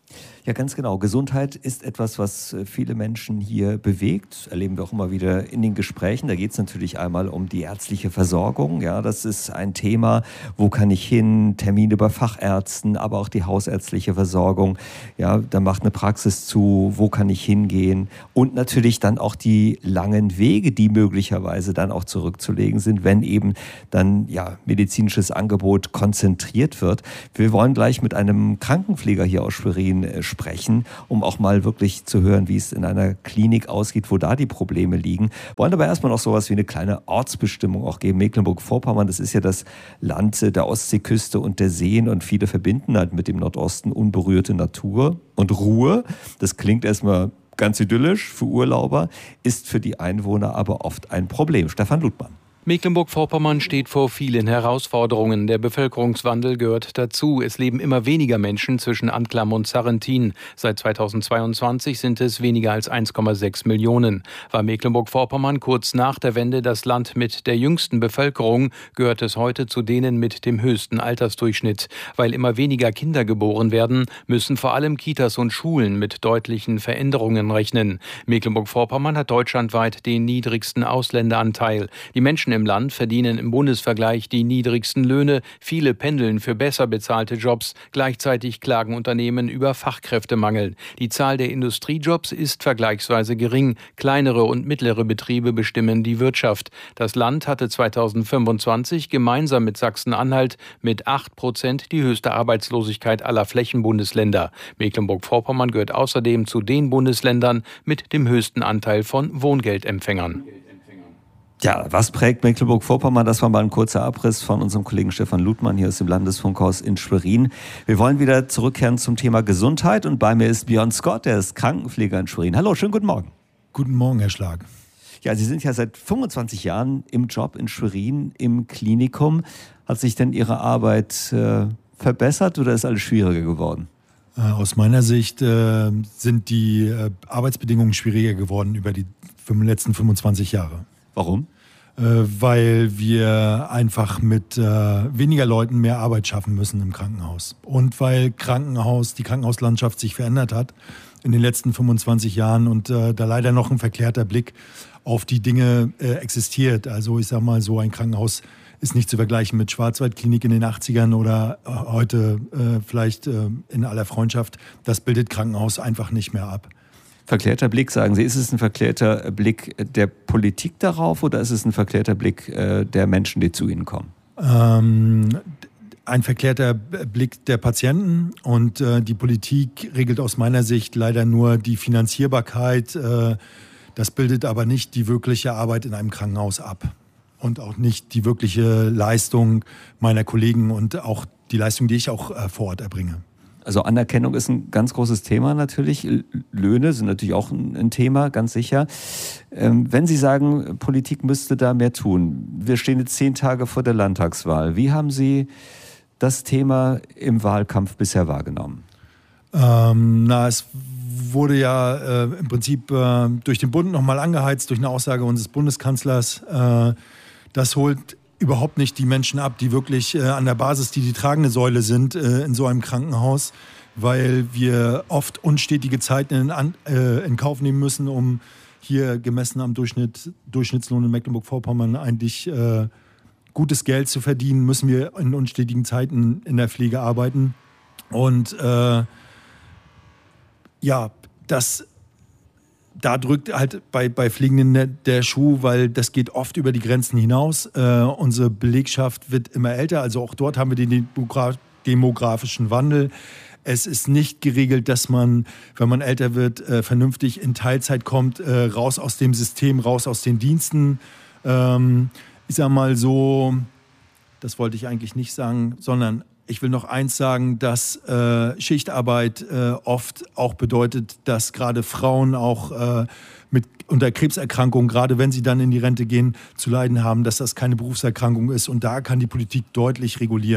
Speaker 7: Ja, ganz genau. Gesundheit ist etwas, was viele Menschen hier bewegt. Das erleben wir auch immer wieder in den Gesprächen. Da geht es natürlich einmal um die ärztliche Versorgung. Ja, das ist ein Thema. Wo kann ich hin? Termine bei Fachärzten, aber auch die hausärztliche Versorgung. Ja, da macht eine Praxis zu. Wo kann ich hingehen? Und natürlich dann auch die langen Wege, die möglicherweise dann auch zurückzulegen sind, wenn eben dann ja medizinisches Angebot konzentriert wird. Wir wollen gleich mit einem Krankenpfleger hier aus Schwerin sprechen. sprechen, um auch mal wirklich zu hören, wie es in einer Klinik aussieht, wo da die Probleme liegen. Wollen aber erstmal noch sowas wie eine kleine Ortsbestimmung auch geben. Mecklenburg-Vorpommern, das ist ja das Land der Ostseeküste und der Seen und viele verbinden halt mit dem Nordosten unberührte Natur und Ruhe. Das klingt erstmal ganz idyllisch für Urlauber, ist für die Einwohner aber oft ein Problem. Stefan Ludmann.
Speaker 21: Mecklenburg-Vorpommern steht vor vielen Herausforderungen. Der Bevölkerungswandel gehört dazu. Es leben immer weniger Menschen zwischen Anklam und Sarrentin. Seit zweitausendzweiundzwanzig sind es weniger als eins Komma sechs Millionen. War Mecklenburg-Vorpommern kurz nach der Wende das Land mit der jüngsten Bevölkerung, gehört es heute zu denen mit dem höchsten Altersdurchschnitt. Weil immer weniger Kinder geboren werden, müssen vor allem Kitas und Schulen mit deutlichen Veränderungen rechnen. Mecklenburg-Vorpommern hat deutschlandweit den niedrigsten Ausländeranteil. Die Menschen im Land verdienen im Bundesvergleich die niedrigsten Löhne. Viele pendeln für besser bezahlte Jobs. Gleichzeitig klagen Unternehmen über Fachkräftemangel. Die Zahl der Industriejobs ist vergleichsweise gering. Kleinere und mittlere Betriebe bestimmen die Wirtschaft. Das Land hatte zweitausendfünfundzwanzig gemeinsam mit Sachsen-Anhalt mit acht Prozent die höchste Arbeitslosigkeit aller Flächenbundesländer. Mecklenburg-Vorpommern gehört außerdem zu den Bundesländern mit dem höchsten Anteil von Wohngeldempfängern.
Speaker 7: Ja, was prägt Mecklenburg-Vorpommern? Das war mal ein kurzer Abriss von unserem Kollegen Stefan Ludmann hier aus dem Landesfunkhaus in Schwerin. Wir wollen wieder zurückkehren zum Thema Gesundheit und bei mir ist Björn Scott, der ist Krankenpfleger in Schwerin. Hallo, schönen guten Morgen.
Speaker 22: Guten Morgen, Herr Schlag.
Speaker 7: Ja, Sie sind ja seit fünfundzwanzig Jahren im Job in Schwerin im Klinikum. Hat sich denn Ihre Arbeit äh, verbessert oder ist alles schwieriger geworden?
Speaker 22: Aus meiner Sicht äh, sind die äh, Arbeitsbedingungen schwieriger geworden über die letzten fünfundzwanzig Jahre.
Speaker 7: Warum?
Speaker 22: Äh, weil wir einfach mit äh, weniger Leuten mehr Arbeit schaffen müssen im Krankenhaus. Und weil Krankenhaus, die Krankenhauslandschaft sich verändert hat in den letzten fünfundzwanzig Jahren und äh, da leider noch ein verklärter Blick auf die Dinge äh, existiert. Also ich sag mal so, ein Krankenhaus ist nicht zu vergleichen mit Schwarzwaldklinik in den achtzigern oder äh, heute äh, vielleicht äh, in aller Freundschaft. Das bildet Krankenhaus einfach nicht mehr ab.
Speaker 7: Verklärter Blick, sagen Sie, ist es ein verklärter Blick der Politik darauf oder ist es ein verklärter Blick äh, der Menschen, die zu Ihnen kommen?
Speaker 22: Ähm, ein verklärter Blick der Patienten und äh, die Politik regelt aus meiner Sicht leider nur die Finanzierbarkeit. Äh, das bildet aber nicht die wirkliche Arbeit in einem Krankenhaus ab und auch nicht die wirkliche Leistung meiner Kollegen und auch die Leistung, die ich auch äh, vor Ort erbringe.
Speaker 7: Also Anerkennung ist ein ganz großes Thema natürlich. Löhne sind natürlich auch ein Thema, ganz sicher. Ähm, wenn Sie sagen, Politik müsste da mehr tun. Wir stehen jetzt zehn Tage vor der Landtagswahl. Wie haben Sie das Thema im Wahlkampf bisher wahrgenommen?
Speaker 22: Ähm, na, es wurde ja äh, im Prinzip äh, durch den Bund nochmal angeheizt, durch eine Aussage unseres Bundeskanzlers. Äh, das holt überhaupt nicht die Menschen ab, die wirklich äh, an der Basis, die die tragende Säule sind äh, in so einem Krankenhaus, weil wir oft unstetige Zeiten in, an, äh, in Kauf nehmen müssen, um hier gemessen am Durchschnitt, Durchschnittslohn in Mecklenburg-Vorpommern eigentlich äh, gutes Geld zu verdienen, müssen wir in unstetigen Zeiten in der Pflege arbeiten. Und äh, ja, das Da drückt halt bei, bei Pflegenden der, der Schuh, weil das geht oft über die Grenzen hinaus. Äh, unsere Belegschaft wird immer älter, also auch dort haben wir den demografischen Wandel. Es ist nicht geregelt, dass man, wenn man älter wird, äh, vernünftig in Teilzeit kommt, äh, raus aus dem System, raus aus den Diensten. Ähm, ich sag mal so, das wollte ich eigentlich nicht sagen, sondern ich will noch eins sagen, dass äh, Schichtarbeit äh, oft auch bedeutet, dass gerade Frauen auch äh, mit unter Krebserkrankungen, gerade wenn sie dann in die Rente gehen, zu leiden haben, dass das keine Berufserkrankung ist. Und da kann die Politik deutlich regulieren.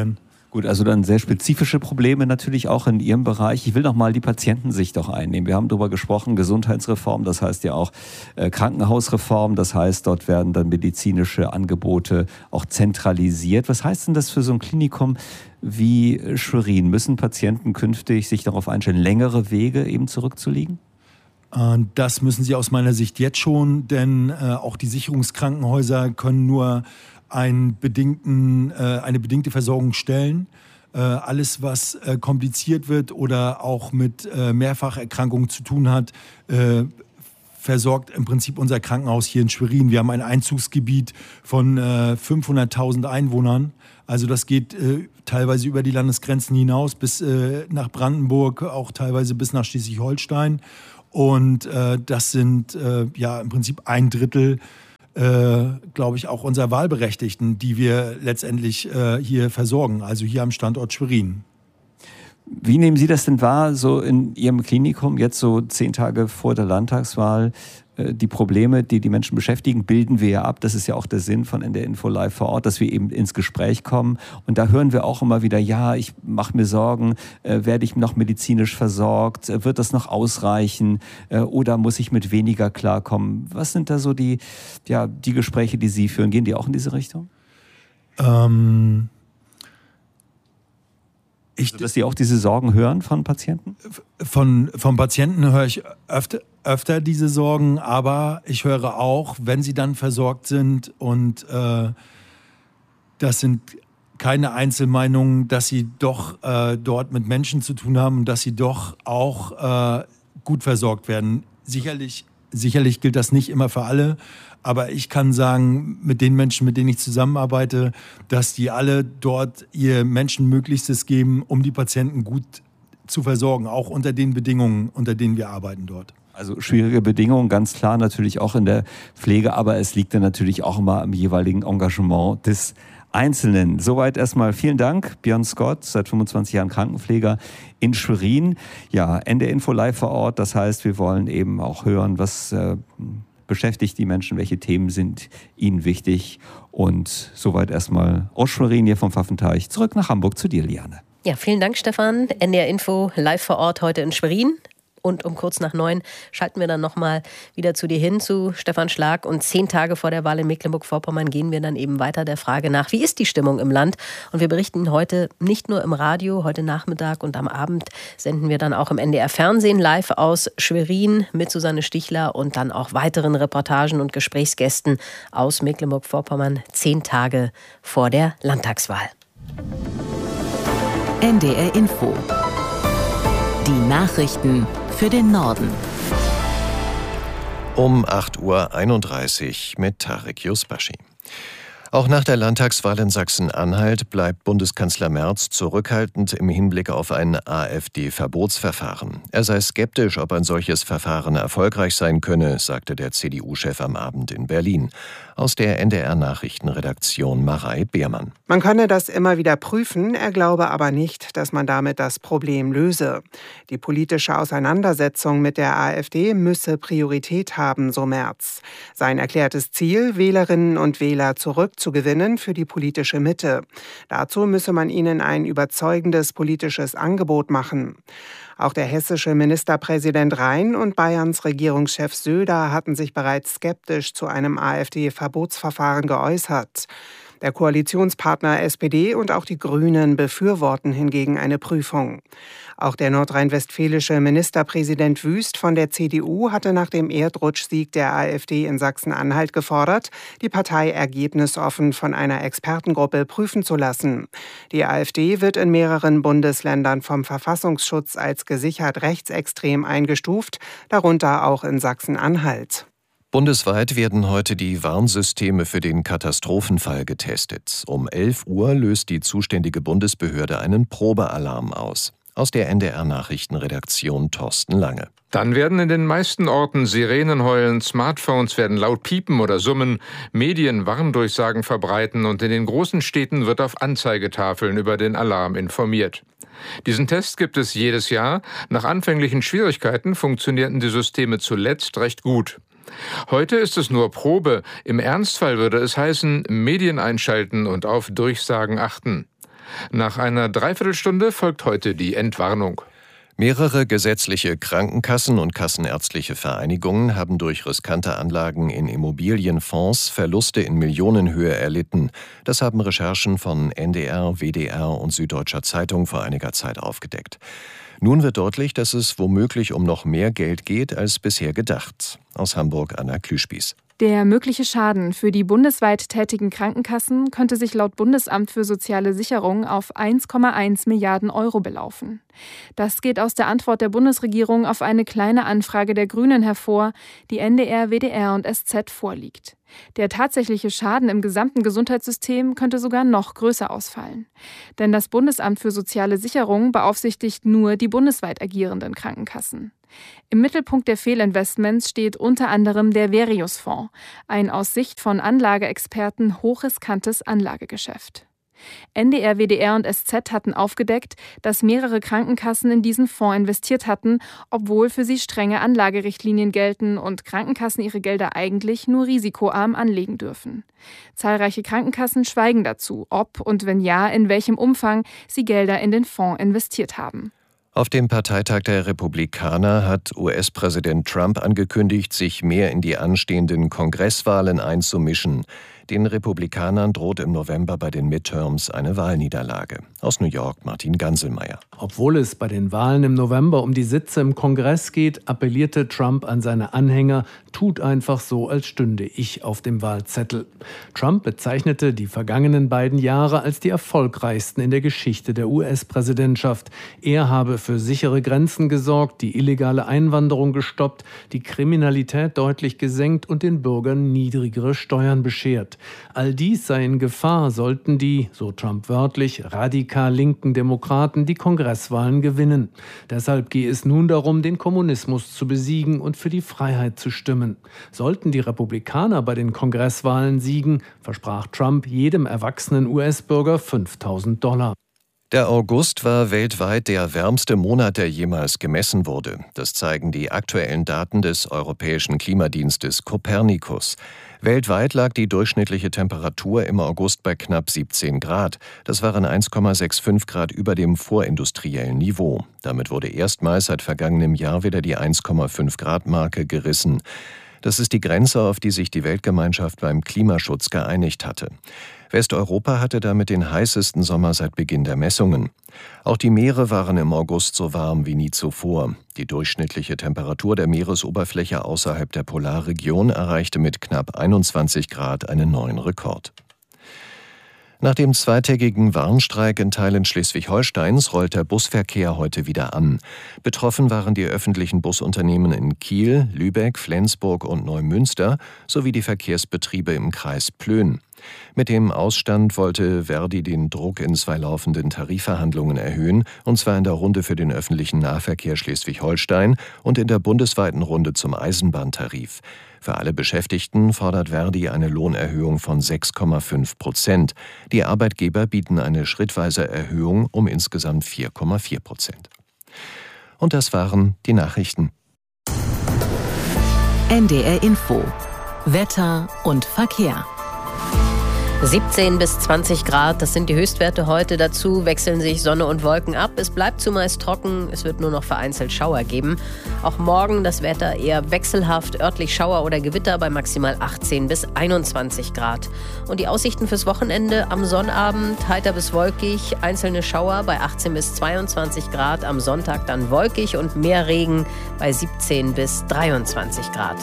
Speaker 7: Gut, also dann sehr spezifische Probleme natürlich auch in Ihrem Bereich. Ich will noch mal die Patientensicht auch einnehmen. Wir haben darüber gesprochen, Gesundheitsreform, das heißt ja auch äh, Krankenhausreform, das heißt, dort werden dann medizinische Angebote auch zentralisiert. Was heißt denn das für so ein Klinikum wie Schwerin? Müssen Patienten künftig sich darauf einstellen, längere Wege eben zurückzulegen?
Speaker 22: Das müssen sie aus meiner Sicht jetzt schon, denn äh, auch die Sicherungskrankenhäuser können nur einen bedingten, äh, eine bedingte Versorgung stellen. Äh, alles, was äh, kompliziert wird oder auch mit äh, Mehrfacherkrankungen zu tun hat, äh, versorgt im Prinzip unser Krankenhaus hier in Schwerin. Wir haben ein Einzugsgebiet von äh, fünfhunderttausend Einwohnern. Also das geht äh, teilweise über die Landesgrenzen hinaus bis äh, nach Brandenburg, auch teilweise bis nach Schleswig-Holstein. Und äh, das sind äh, ja im Prinzip ein Drittel, äh, glaube ich, auch unserer Wahlberechtigten, die wir letztendlich äh, hier versorgen, also hier am Standort Schwerin.
Speaker 7: Wie nehmen Sie das denn wahr, so in Ihrem Klinikum, jetzt so zehn Tage vor der Landtagswahl? Die Probleme, die die Menschen beschäftigen, bilden wir ja ab. Das ist ja auch der Sinn von N D R Info Live vor Ort, dass wir eben ins Gespräch kommen. Und da hören wir auch immer wieder, ja, ich mache mir Sorgen, äh, werde ich noch medizinisch versorgt? Wird das noch ausreichen? Äh, oder muss ich mit weniger klarkommen? Was sind da so die, ja, die Gespräche, die Sie führen? Gehen die auch in diese Richtung?
Speaker 22: Ähm...
Speaker 7: Ich, also, dass Sie auch diese Sorgen hören von Patienten?
Speaker 22: Von, von Patienten höre ich öfter, öfter diese Sorgen, aber ich höre auch, wenn sie dann versorgt sind und äh, das sind keine Einzelmeinungen, dass sie doch äh, dort mit Menschen zu tun haben und dass sie doch auch äh, gut versorgt werden. Sicherlich, sicherlich gilt das nicht immer für alle, aber ich kann sagen, mit den Menschen, mit denen ich zusammenarbeite, dass die alle dort ihr Menschenmöglichstes geben, um die Patienten gut zu versorgen, auch unter den Bedingungen, unter denen wir arbeiten dort.
Speaker 7: Also schwierige Bedingungen, ganz klar natürlich auch in der Pflege, aber es liegt dann natürlich auch immer am jeweiligen Engagement des Einzelnen. Soweit erstmal vielen Dank, Björn Scott, seit fünfundzwanzig Jahren Krankenpfleger in Schwerin. Ja, N D R Info Live vor Ort, das heißt, wir wollen eben auch hören, was äh, beschäftigt die Menschen, welche Themen sind ihnen wichtig. Und soweit erstmal aus Schwerin hier vom Pfaffenteich. Zurück nach Hamburg zu dir, Liane.
Speaker 6: Ja, vielen Dank, Stefan. N D R Info live vor Ort heute in Schwerin. Und um kurz nach neun schalten wir dann nochmal wieder zu dir hin, zu Stefan Schlag. Und zehn Tage vor der Wahl in Mecklenburg-Vorpommern gehen wir dann eben weiter der Frage nach, wie ist die Stimmung im Land? Und wir berichten heute nicht nur im Radio, heute Nachmittag und am Abend senden wir dann auch im N D R Fernsehen live aus Schwerin mit Susanne Stichler und dann auch weiteren Reportagen und Gesprächsgästen aus Mecklenburg-Vorpommern, zehn Tage vor der Landtagswahl.
Speaker 1: N D R Info. Die Nachrichten für den Norden.
Speaker 2: Um acht Uhr einunddreißig mit Tarek Yusbashi. Auch nach der Landtagswahl in Sachsen-Anhalt bleibt Bundeskanzler Merz zurückhaltend im Hinblick auf ein AfD-Verbotsverfahren. Er sei skeptisch, ob ein solches Verfahren erfolgreich sein könne, sagte der C D U-Chef am Abend in Berlin. Aus der N D R-Nachrichtenredaktion Marei Beermann.
Speaker 3: Man könne das immer wieder prüfen, er glaube aber nicht, dass man damit das Problem löse. Die politische Auseinandersetzung mit der AfD müsse Priorität haben, so Merz. Sein erklärtes Ziel, Wählerinnen und Wähler zurückzugewinnen für die politische Mitte. Dazu müsse man ihnen ein überzeugendes politisches Angebot machen. Auch der hessische Ministerpräsident Rhein und Bayerns Regierungschef Söder hatten sich bereits skeptisch zu einem AfD-Verbotsverfahren geäußert. Der Koalitionspartner S P D und auch die Grünen befürworten hingegen eine Prüfung. Auch der nordrhein-westfälische Ministerpräsident Wüst von der C D U hatte nach dem Erdrutschsieg der AfD in Sachsen-Anhalt gefordert, die Partei ergebnisoffen von einer Expertengruppe prüfen zu lassen. Die AfD wird in mehreren Bundesländern vom Verfassungsschutz als gesichert rechtsextrem eingestuft, darunter auch in Sachsen-Anhalt.
Speaker 2: Bundesweit werden heute die Warnsysteme für den Katastrophenfall getestet. Um elf Uhr löst die zuständige Bundesbehörde einen Probealarm aus. Aus der N D R-Nachrichtenredaktion Thorsten Lange.
Speaker 4: Dann werden in den meisten Orten Sirenen heulen, Smartphones werden laut piepen oder summen, Medien Warndurchsagen verbreiten und in den großen Städten wird auf Anzeigetafeln über den Alarm informiert. Diesen Test gibt es jedes Jahr. Nach anfänglichen Schwierigkeiten funktionierten die Systeme zuletzt recht gut. Heute ist es nur Probe. Im Ernstfall würde es heißen, Medien einschalten und auf Durchsagen achten. Nach einer Dreiviertelstunde folgt heute die Entwarnung.
Speaker 2: Mehrere gesetzliche Krankenkassen und kassenärztliche Vereinigungen haben durch riskante Anlagen in Immobilienfonds Verluste in Millionenhöhe erlitten. Das haben Recherchen von N D R, W D R und Süddeutscher Zeitung vor einiger Zeit aufgedeckt. Nun wird deutlich, dass es womöglich um noch mehr Geld geht als bisher gedacht. Aus Hamburg Anna Klüspieß.
Speaker 5: Der mögliche Schaden für die bundesweit tätigen Krankenkassen könnte sich laut Bundesamt für soziale Sicherung auf eins Komma eins Milliarden Euro belaufen. Das geht aus der Antwort der Bundesregierung auf eine kleine Anfrage der Grünen hervor, die N D R, W D R und S Z vorliegt. Der tatsächliche Schaden im gesamten Gesundheitssystem könnte sogar noch größer ausfallen. Denn das Bundesamt für soziale Sicherung beaufsichtigt nur die bundesweit agierenden Krankenkassen. Im Mittelpunkt der Fehlinvestments steht unter anderem der Verius-Fonds, ein aus Sicht von Anlageexperten hochriskantes Anlagegeschäft. N D R, W D R und S Z hatten aufgedeckt, dass mehrere Krankenkassen in diesen Fonds investiert hatten, obwohl für sie strenge Anlagerichtlinien gelten und Krankenkassen ihre Gelder eigentlich nur risikoarm anlegen dürfen. Zahlreiche Krankenkassen schweigen dazu, ob und wenn ja, in welchem Umfang sie Gelder in den Fonds investiert haben.
Speaker 2: Auf dem Parteitag der Republikaner hat U S-Präsident Trump angekündigt, sich mehr in die anstehenden Kongresswahlen einzumischen. Den Republikanern droht im November bei den Midterms eine Wahlniederlage. Aus New York Martin Ganselmeier.
Speaker 8: Obwohl es bei den Wahlen im November um die Sitze im Kongress geht, appellierte Trump an seine Anhänger, tut einfach so, als stünde ich auf dem Wahlzettel. Trump bezeichnete die vergangenen beiden Jahre als die erfolgreichsten in der Geschichte der U S-Präsidentschaft. Er habe für sichere Grenzen gesorgt, die illegale Einwanderung gestoppt, die Kriminalität deutlich gesenkt und den Bürgern niedrigere Steuern beschert. All dies sei in Gefahr, sollten die, so Trump wörtlich, radikal linken Demokraten die Kongresswahlen gewinnen. Deshalb gehe es nun darum, den Kommunismus zu besiegen und für die Freiheit zu stimmen. Sollten die Republikaner bei den Kongresswahlen siegen, versprach Trump jedem erwachsenen U S-Bürger fünftausend Dollar.
Speaker 2: Der August war weltweit der wärmste Monat, der jemals gemessen wurde. Das zeigen die aktuellen Daten des Europäischen Klimadienstes Copernicus. Weltweit lag die durchschnittliche Temperatur im August bei knapp siebzehn Grad. Das waren eins Komma fünfundsechzig Grad über dem vorindustriellen Niveau. Damit wurde erstmals seit vergangenem Jahr wieder die eins Komma fünf Grad Marke gerissen. Das ist die Grenze, auf die sich die Weltgemeinschaft beim Klimaschutz geeinigt hatte. Westeuropa hatte damit den heißesten Sommer seit Beginn der Messungen. Auch die Meere waren im August so warm wie nie zuvor. Die durchschnittliche Temperatur der Meeresoberfläche außerhalb der Polarregion erreichte mit knapp einundzwanzig Grad einen neuen Rekord. Nach dem zweitägigen Warnstreik in Teilen Schleswig-Holsteins rollt der Busverkehr heute wieder an. Betroffen waren die öffentlichen Busunternehmen in Kiel, Lübeck, Flensburg und Neumünster sowie die Verkehrsbetriebe im Kreis Plön. Mit dem Ausstand wollte Verdi den Druck in zwei laufenden Tarifverhandlungen erhöhen, und zwar in der Runde für den öffentlichen Nahverkehr Schleswig-Holstein und in der bundesweiten Runde zum Eisenbahntarif. Für alle Beschäftigten fordert Verdi eine Lohnerhöhung von sechs Komma fünf Prozent. Die Arbeitgeber bieten eine schrittweise Erhöhung um insgesamt vier Komma vier Prozent. Und das waren die Nachrichten.
Speaker 1: N D R Info. Wetter und Verkehr.
Speaker 6: siebzehn bis zwanzig Grad, das sind die Höchstwerte heute. Dazu wechseln sich Sonne und Wolken ab. Es bleibt zumeist trocken, es wird nur noch vereinzelt Schauer geben. Auch morgen das Wetter eher wechselhaft, örtlich Schauer oder Gewitter bei maximal achtzehn bis einundzwanzig Grad. Und die Aussichten fürs Wochenende: am Sonnabend heiter bis wolkig, einzelne Schauer bei achtzehn bis zweiundzwanzig Grad. Am Sonntag dann wolkig und mehr Regen bei siebzehn bis dreiundzwanzig Grad.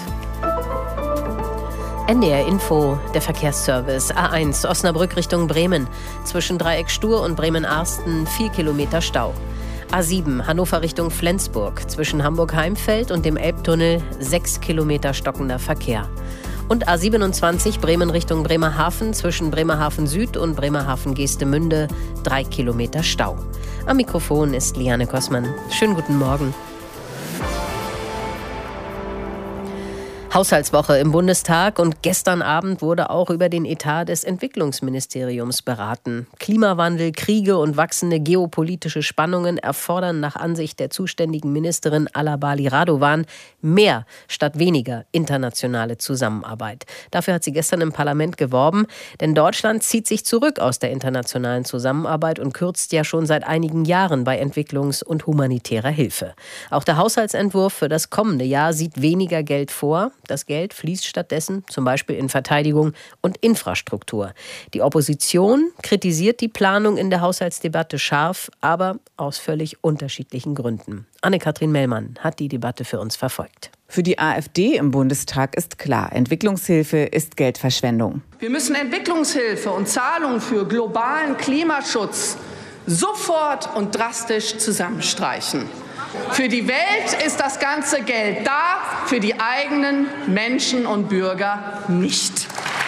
Speaker 6: N D R Info, der Verkehrsservice. A eins, Osnabrück Richtung Bremen. Zwischen Dreieck Stur und Bremen-Arsten vier Kilometer Stau. A sieben, Hannover Richtung Flensburg. Zwischen Hamburg-Heimfeld und dem Elbtunnel sechs Kilometer stockender Verkehr. Und A siebenundzwanzig, Bremen Richtung Bremerhaven. Zwischen Bremerhaven Süd und Bremerhaven Geestemünde drei Kilometer Stau. Am Mikrofon ist Liane Kossmann. Schönen guten Morgen. Haushaltswoche im Bundestag und gestern Abend wurde auch über den Etat des Entwicklungsministeriums beraten. Klimawandel, Kriege und wachsende geopolitische Spannungen erfordern nach Ansicht der zuständigen Ministerin Alabali Radovan mehr statt weniger internationale Zusammenarbeit. Dafür hat sie gestern im Parlament geworben, denn Deutschland zieht sich zurück aus der internationalen Zusammenarbeit und kürzt ja schon seit einigen Jahren bei Entwicklungs- und humanitärer Hilfe. Auch der Haushaltsentwurf für das kommende Jahr sieht weniger Geld vor. Das Geld fließt stattdessen zum Beispiel in Verteidigung und Infrastruktur. Die Opposition kritisiert die Planung in der Haushaltsdebatte scharf, aber aus völlig unterschiedlichen Gründen. Anne-Kathrin Mellmann hat die Debatte für uns verfolgt.
Speaker 9: Für die AfD im Bundestag ist klar, Entwicklungshilfe ist Geldverschwendung.
Speaker 10: Wir müssen Entwicklungshilfe und Zahlungen für globalen Klimaschutz sofort und drastisch zusammenstreichen. Für die Welt ist das ganze Geld da, für die eigenen Menschen und Bürger nicht.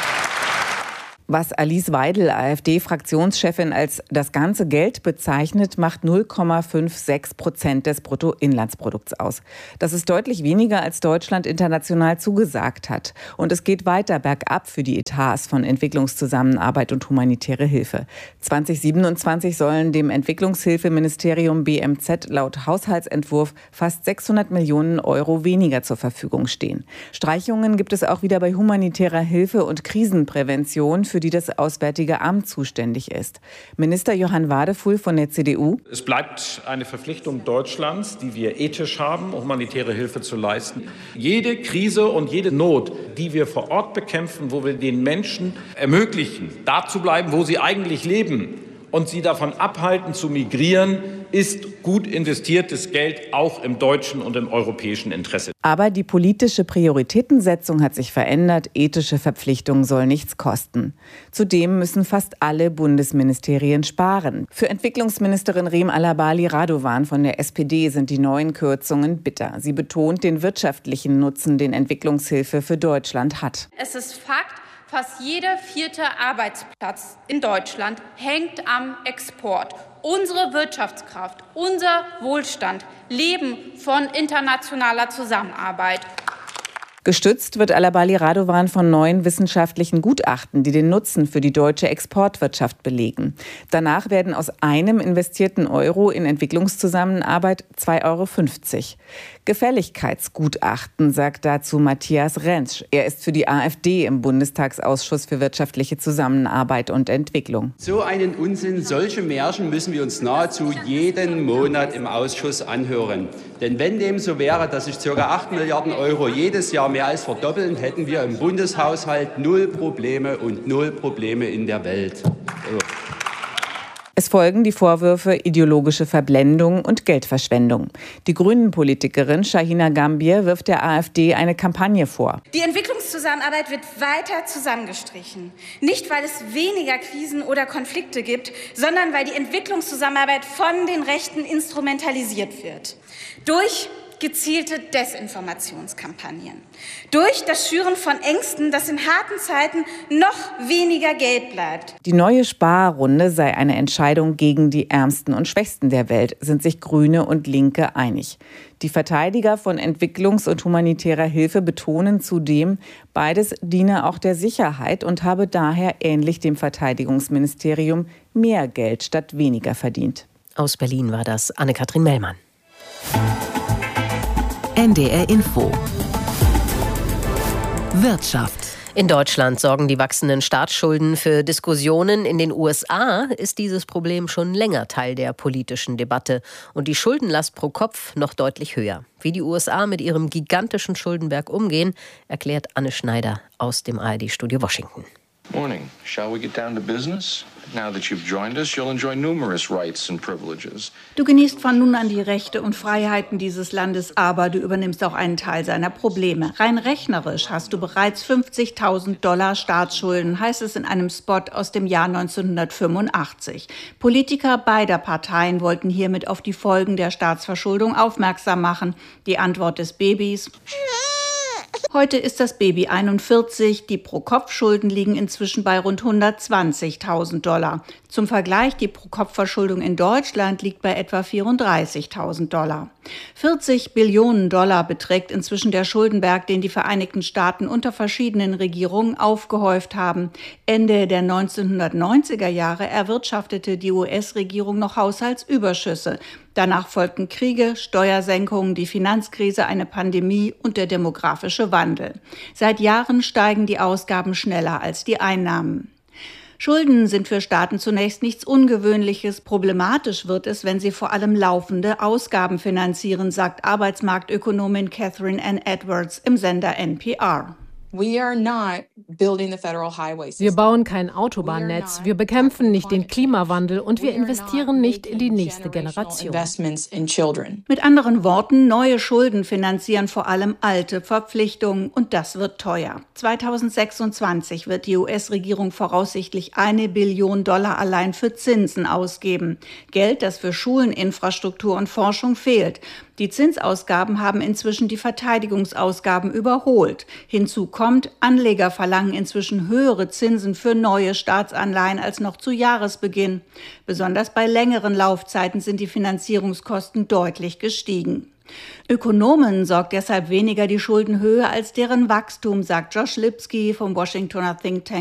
Speaker 9: Was Alice Weidel, AfD-Fraktionschefin, als das ganze Geld bezeichnet, macht null Komma sechsundfünfzig Prozent des Bruttoinlandsprodukts aus. Das ist deutlich weniger, als Deutschland international zugesagt hat. Und es geht weiter bergab für die Etats von Entwicklungszusammenarbeit und humanitäre Hilfe. zwanzig siebenundzwanzig sollen dem Entwicklungshilfeministerium B M Z laut Haushaltsentwurf fast sechshundert Millionen Euro weniger zur Verfügung stehen. Streichungen gibt es auch wieder bei humanitärer Hilfe und Krisenprävention, für die das Auswärtige Amt zuständig ist. Minister Johann Wadefuhl von der C D U.
Speaker 23: Es bleibt eine Verpflichtung Deutschlands, die wir ethisch haben, humanitäre Hilfe zu leisten. Jede Krise und jede Not, die wir vor Ort bekämpfen, wo wir den Menschen ermöglichen, da zu bleiben, wo sie eigentlich leben, und sie davon abhalten zu migrieren, ist gut investiertes Geld auch im deutschen und im europäischen Interesse.
Speaker 9: Aber die politische Prioritätensetzung hat sich verändert. Ethische Verpflichtungen soll nichts kosten. Zudem müssen fast alle Bundesministerien sparen. Für Entwicklungsministerin Rem Alabali Radovan von der S P D sind die neuen Kürzungen bitter. Sie betont den wirtschaftlichen Nutzen, den Entwicklungshilfe für Deutschland hat.
Speaker 24: Es ist Fakt, fast jeder vierte Arbeitsplatz in Deutschland hängt am Export. Unsere Wirtschaftskraft, unser Wohlstand leben von internationaler Zusammenarbeit.
Speaker 9: Gestützt wird Alabali Radovan von neuen wissenschaftlichen Gutachten, die den Nutzen für die deutsche Exportwirtschaft belegen. Danach werden aus einem investierten Euro in Entwicklungszusammenarbeit zwei Euro fünfzig. Gefälligkeitsgutachten, sagt dazu Matthias Rentsch. Er ist für die AfD im Bundestagsausschuss für wirtschaftliche Zusammenarbeit und Entwicklung.
Speaker 25: So einen Unsinn, solche Märchen müssen wir uns nahezu jeden Monat im Ausschuss anhören. Denn wenn dem so wäre, dass sich ca. acht Milliarden Euro jedes Jahr mehr als verdoppeln, hätten wir im Bundeshaushalt null Probleme und null Probleme in der Welt. So.
Speaker 9: Es folgen die Vorwürfe ideologische Verblendung und Geldverschwendung. Die Grünen-Politikerin Shahina Gambier wirft der AfD eine Kampagne vor.
Speaker 24: Die Entwicklungszusammenarbeit wird weiter zusammengestrichen. Nicht, weil es weniger Krisen oder Konflikte gibt, sondern weil die Entwicklungszusammenarbeit von den Rechten instrumentalisiert wird. Durch gezielte Desinformationskampagnen. Durch das Schüren von Ängsten, dass in harten Zeiten noch weniger Geld bleibt.
Speaker 9: Die neue Sparrunde sei eine Entscheidung gegen die Ärmsten und Schwächsten der Welt, sind sich Grüne und Linke einig. Die Verteidiger von Entwicklungs- und humanitärer Hilfe betonen zudem, beides diene auch der Sicherheit und habe daher ähnlich dem Verteidigungsministerium mehr Geld statt weniger verdient.
Speaker 6: Aus Berlin war das Anne-Kathrin Mellmann.
Speaker 1: N D R Info. Wirtschaft.
Speaker 6: In Deutschland sorgen die wachsenden Staatsschulden für Diskussionen. In den U S A ist dieses Problem schon länger Teil der politischen Debatte und die Schuldenlast pro Kopf noch deutlich höher. Wie die U S A mit ihrem gigantischen Schuldenberg umgehen, erklärt Anne Schneider aus dem A R D-Studio Washington.
Speaker 26: Morning. Shall we get down to business? Now that you've joined us, you'll enjoy numerous rights and privileges.
Speaker 27: Du genießt von nun an die Rechte und Freiheiten dieses Landes, aber du übernimmst auch einen Teil seiner Probleme. Rein rechnerisch hast du bereits fünfzigtausend Dollar Staatsschulden, heißt es in einem Spot aus dem Jahr neunzehnhundertfünfundachtzig. Politiker beider Parteien wollten hiermit auf die Folgen der Staatsverschuldung aufmerksam machen. Die Antwort des Babys: Heute ist das Baby einundvierzig, die Pro-Kopf-Schulden liegen inzwischen bei rund hundertzwanzigtausend Dollar. Zum Vergleich, die Pro-Kopf-Verschuldung in Deutschland liegt bei etwa vierunddreißigtausend Dollar. vierzig Billionen Dollar beträgt inzwischen der Schuldenberg, den die Vereinigten Staaten unter verschiedenen Regierungen aufgehäuft haben. Ende der neunzehnhundertneunziger Jahre erwirtschaftete die U S-Regierung noch Haushaltsüberschüsse. Danach folgten Kriege, Steuersenkungen, die Finanzkrise, eine Pandemie und der demografische Wandel. Seit Jahren steigen die Ausgaben schneller als die Einnahmen. Schulden sind für Staaten zunächst nichts Ungewöhnliches. Problematisch wird es, wenn sie vor allem laufende Ausgaben finanzieren, sagt Arbeitsmarktökonomin Catherine Ann Edwards im Sender N P R.
Speaker 11: Wir bauen kein Autobahnnetz, wir bekämpfen nicht den Klimawandel und wir investieren nicht in die nächste Generation.
Speaker 27: Mit anderen Worten, neue Schulden finanzieren vor allem alte Verpflichtungen und das wird teuer. zweitausendsechsundzwanzig wird die U S-Regierung voraussichtlich eine Billion Dollar allein für Zinsen ausgeben. Geld, das für Schulen, Infrastruktur und Forschung fehlt. Die Zinsausgaben haben inzwischen die Verteidigungsausgaben überholt. Hinzu kommt, Anleger verlangen inzwischen höhere Zinsen für neue Staatsanleihen als noch zu Jahresbeginn. Besonders bei längeren Laufzeiten sind die Finanzierungskosten deutlich gestiegen. Ökonomen sorgt deshalb weniger die Schuldenhöhe als deren Wachstum, sagt Josh Lipsky vom Washingtoner Think Tank